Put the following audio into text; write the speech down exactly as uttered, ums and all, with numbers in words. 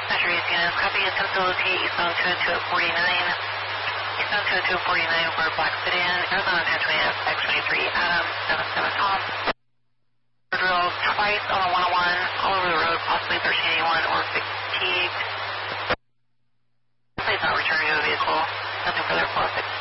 Metro East units, copy attempt to locate eastbound two oh two at forty-nine. Eastbound two oh two at forty-nine for Black Sedan, Arizona ten twenty X twenty-three, Adam, seven seven Tom. Drilled twice on the one oh one, all over the road, possibly thirteen eighty-one or fatigued. Please not return to the vehicle. Nothing further for fixed.